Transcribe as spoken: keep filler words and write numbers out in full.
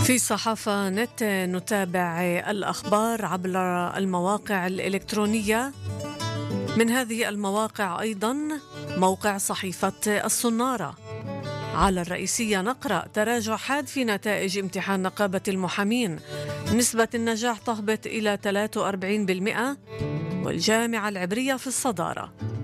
في صحافة نت نتابع الأخبار عبر المواقع الإلكترونية. من هذه المواقع أيضا موقع صحيفة الصنارة. على الرئيسية نقرأ تراجع حاد في نتائج امتحان نقابة المحامين، نسبة النجاح تهبط إلى ثلاثة وأربعين بالمئة والجامعة العبرية في الصدارة.